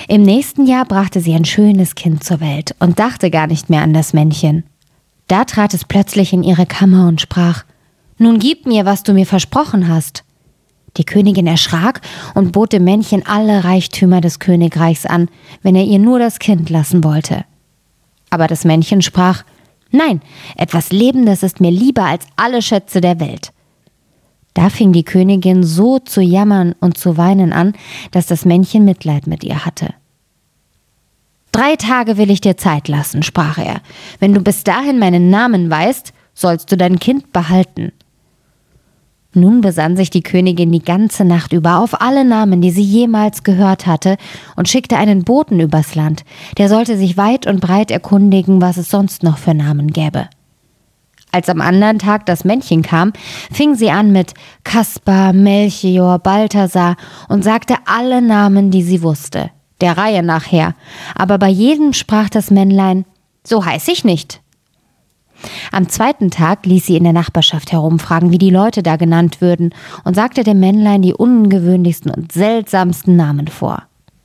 Im nächsten Jahr brachte sie ein schönes Kind zur Welt und dachte gar nicht mehr an das Männchen. Da trat es plötzlich in ihre Kammer und sprach: »Nun gib mir, was du mir versprochen hast.« Die Königin erschrak und bot dem Männchen alle Reichtümer des Königreichs an, wenn er ihr nur das Kind lassen wollte. Aber das Männchen sprach: »Nein, etwas Lebendes ist mir lieber als alle Schätze der Welt.« Da fing die Königin so zu jammern und zu weinen an, dass das Männchen Mitleid mit ihr hatte. »3 Tage will ich dir Zeit lassen«, sprach er. »Wenn du bis dahin meinen Namen weißt, sollst du dein Kind behalten.« Nun besann sich die Königin die ganze Nacht über auf alle Namen, die sie jemals gehört hatte, und schickte einen Boten übers Land. Der sollte sich weit und breit erkundigen, was es sonst noch für Namen gäbe. Als am anderen Tag das Männchen kam, fing sie an mit Kaspar, Melchior, Balthasar und sagte alle Namen, die sie wusste, der Reihe nach her. Aber bei jedem sprach das Männlein: »So heiß ich nicht.« Am 2. Tag ließ sie in der Nachbarschaft herumfragen, wie die Leute da genannt würden, und sagte dem Männlein die ungewöhnlichsten und seltsamsten Namen vor.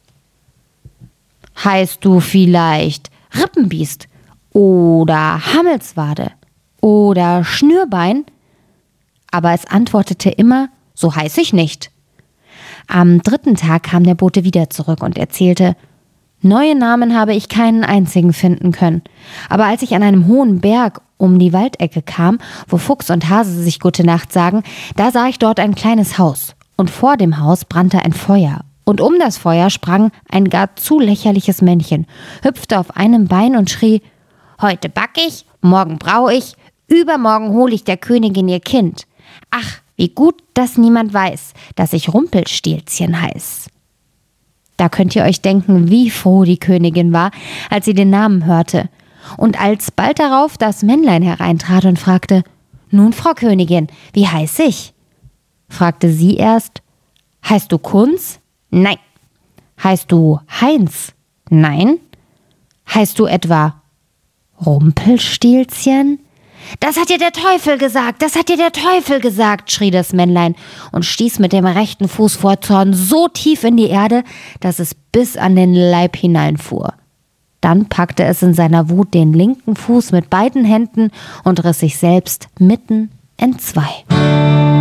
»Heißt du vielleicht Rippenbiest oder Hammelswade oder Schnürbein?« Aber es antwortete immer: »So heiß ich nicht.« Am 3. Tag kam der Bote wieder zurück und erzählte: »Neue Namen habe ich keinen einzigen finden können. Aber als ich an einem hohen Berg um die Waldecke kam, wo Fuchs und Hase sich Gute Nacht sagen, da sah ich dort ein kleines Haus. Und vor dem Haus brannte ein Feuer. Und um das Feuer sprang ein gar zu lächerliches Männchen, hüpfte auf einem Bein und schrie: »Heute back ich, morgen brau ich, übermorgen hol ich der Königin ihr Kind. Ach, wie gut, dass niemand weiß, dass ich Rumpelstilzchen heiß.« Da könnt ihr euch denken, wie froh die Königin war, als sie den Namen hörte. Und als bald darauf das Männlein hereintrat und fragte: »Nun, Frau Königin, wie heiß ich?« fragte sie erst: »Heißt du Kunz?« »Nein.« »Heißt du Heinz?« »Nein.« »Heißt du etwa Rumpelstilzchen?« »Das hat dir der Teufel gesagt, das hat dir der Teufel gesagt«, schrie das Männlein und stieß mit dem rechten Fuß vor Zorn so tief in die Erde, dass es bis an den Leib hineinfuhr. Dann packte es in seiner Wut den linken Fuß mit beiden Händen und riss sich selbst mitten entzwei.